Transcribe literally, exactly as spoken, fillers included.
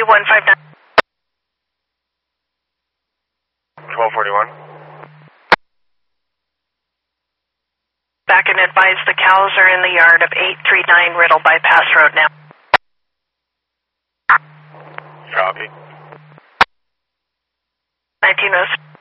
one five nine. twelve forty-one. Back and advise the cows are in the yard of eight three nine Riddle Bypass Road now. Copy. nineteen oh